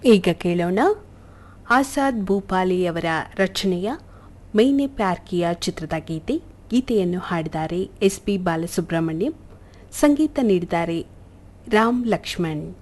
ಈಗ ಕೇಳೋಣ ಆಸಾದ್ ಭೂಪಾಲಿಯವರ ರಚನೆಯ ಮೈನೆ ಪ್ಯಾರ್ ಕಿಯಾ ಚಿತ್ರದ ಗೀತೆಯನ್ನು ಹಾಡಿದ್ದಾರೆ ಎಸ್ ಪಿ ಬಾಲಸುಬ್ರಹ್ಮಣ್ಯಂ, ಸಂಗೀತ ನೀಡಿದ್ದಾರೆ ರಾಮ್ ಲಕ್ಷ್ಮಣ್.